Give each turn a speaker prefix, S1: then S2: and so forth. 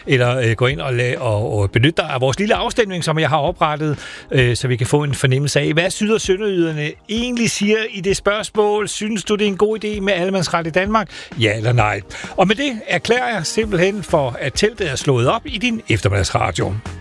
S1: eller gå ind og benytte dig af vores lille afstemning, som jeg har oprettet, så vi kan få en fornemmelse af, hvad syd- og sønderjyderne egentlig siger i det spørgsmål. Synes du, det er en god idé med allemandsret i Danmark? Ja eller nej? Og med det erklærer jeg simpelthen for, at teltet er slået op i din eftermiddagsradio.